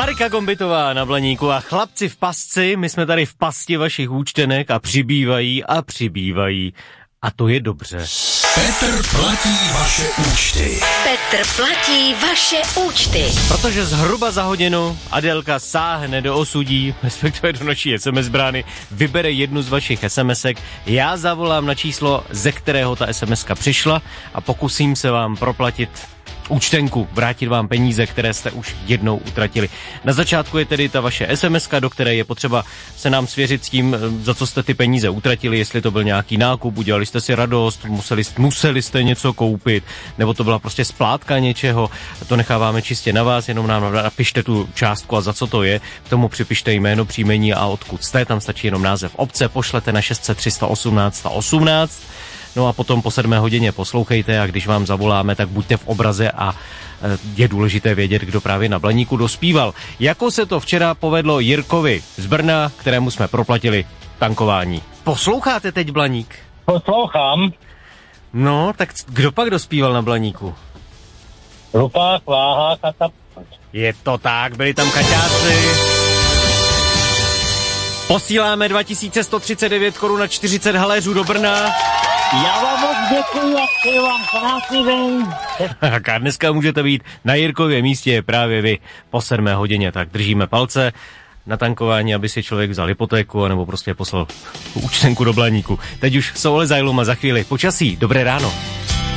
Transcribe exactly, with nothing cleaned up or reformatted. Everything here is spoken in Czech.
Marika Gombitová na Blaníku a chlapci v pasci, my jsme tady v pasti vašich účtenek a přibývají a přibývají. A to je dobře. Petr platí vaše účty. Petr platí vaše účty. Protože zhruba za hodinu Adélka sáhne do osudí, respektive do naší es em es brány, vybere jednu z vašich SMSek, já zavolám na číslo, ze kterého ta es em eska přišla a pokusím se vám proplatit účtenku, vrátit vám peníze, které jste už jednou utratili. Na začátku je tedy ta vaše es em eska, do které je potřeba se nám svěřit s tím, za co jste ty peníze utratili, jestli to byl nějaký nákup, udělali jste si radost, museli, museli jste něco koupit, nebo to byla prostě splátka něčeho, to necháváme čistě na vás, jenom nám napište tu částku a za co to je, k tomu připište jméno, příjmení a odkud jste, tam stačí jenom název obce, pošlete na šest set tři sta osmnáct osmnáct. No a potom po sedmé hodině poslouchejte a když vám zavoláme, tak buďte v obraze a je důležité vědět, kdo právě na Blaníku dospíval. Jako se to včera povedlo Jirkovi z Brna, kterému jsme proplatili tankování. Posloucháte teď Blaník? Poslouchám. No, tak kdo pak dospíval na Blaníku? Rupák, Váha, Kata. Je to tak, byli tam kaťáci. Posíláme dva tisíce sto třicet devět korun na čtyřicet haléřů do Brna. Já vám moc děkuji a přeji vám krásný den. A dneska můžete být na Jirkově místě právě vy po sedmé hodině, tak držíme palce na tankování, aby si člověk vzal hypotéku anebo prostě poslal účtenku do Blaníku. Teď už Soul Asylum a za chvíli počasí. Dobré ráno.